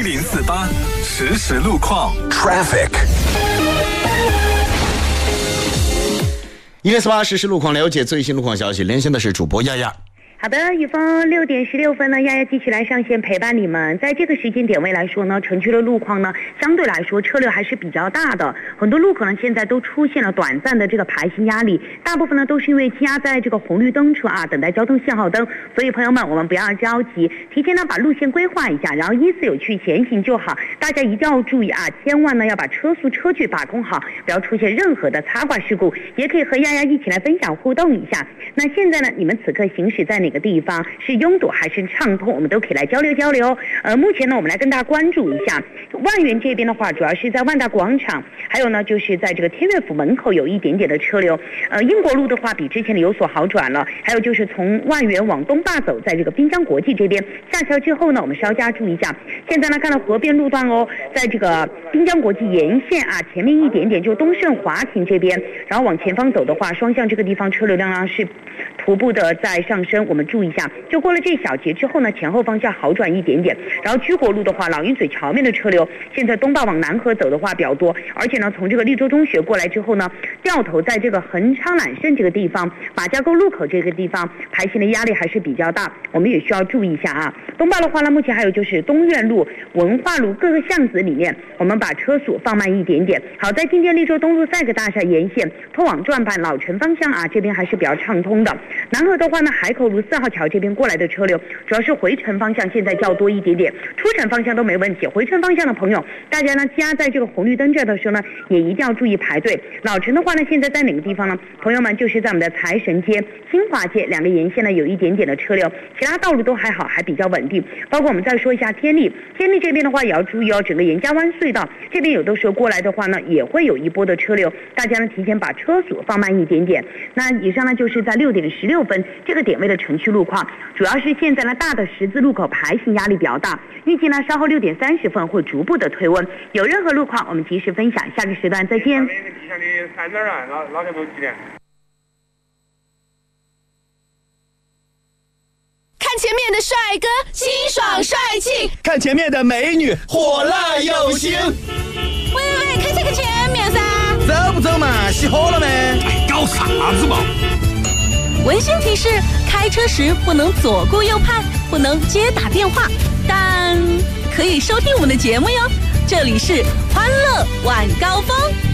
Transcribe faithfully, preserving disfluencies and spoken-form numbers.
零四八实时路况 Traffic。 一零四八实时路况，了解最新路况消息。连线的是主播亚亚。 好的，雨峰六点十六分呢，亚亚继续来上线陪伴你们。在这个时间点位来说呢，城区的路况呢，相对来说车流还是比较大的，很多路口呢现在都出现了短暂的这个排行压力，大部分呢都是因为积压在这个红绿灯处啊，等待交通信号灯。所以朋友们，我们不要着急，提前呢把路线规划一下，然后依次有序前行就好。大家一定要注意啊，千万呢要把车速车距把控好，不要出现任何的擦挂事故。也可以和亚亚一起来分享互动一下。那现在呢，你们此刻行驶在哪个地方？是拥堵还是畅通？我们都可以来交流交流。呃，目前呢，我们来跟大家关注一下万源这边的话，主要是在万达广场，还有呢就是在这个天悦府门口有一点点的车流。呃，英国路的话比之前的有所好转了，还有就是从万源往东坝走，在这个滨江国际这边下桥之后呢，我们稍加注意一下。现在呢，看到河边路段哦，在这个滨江国际沿线啊，前面一点点就东胜华庭这边，然后往前方走的话，双向这个地方车流量是徒步的在上升，我们注意一下。就过了这小节之后呢，前后方向好转一点点。然后居国路的话，老鹰嘴桥面的车流，现在东坝往南河走的话比较多，而且呢，从这个利州中学过来之后呢，掉头在这个恒昌揽胜这个地方，马家沟路口这个地方排行的压力还是比较大，我们也需要注意一下啊。东坝的话呢，目前还有就是东苑路、文化路各个巷子里面，我们把车速放慢一点点。好在今天利州东路赛格大厦沿线通往转盘老城方向啊，这边还是比较畅通的。南河的话呢，海口路四号桥这边过来的车流，主要是回程方向现在较多一点点，出城方向都没问题。回程方向的朋友，大家呢积压在这个红绿灯这的时候呢，也一定要注意排队。老城的话呢，现在在哪个地方呢？朋友们，就是在我们的财神街、新华街两个沿线呢有一点点的车流，其他道路都还好，还比较稳定。包括我们再说一下天利，天利这边的话也要注意哦，整个严家湾隧道这边有的时候过来的话呢，也会有一波的车流，大家呢提前把车速放慢一点点。那以上呢就是在六点十六分这个点位的城区路况，主要是现在呢大的十字路口排行压力比较大，预计呢稍后六点三十分会逐步的退温。有任何路况我们及时分享，下个时段再见。 看前面的帅哥清爽帅气， 看前面的美女火辣有型。 喂喂喂，看这个前面噻， 走不走嘛？熄火了没？ 哎，搞啥子嘛？ 温馨提示：开车时不能左顾右盼，不能接打电话，但可以收听我们的节目哟。这里是欢乐晚高峰。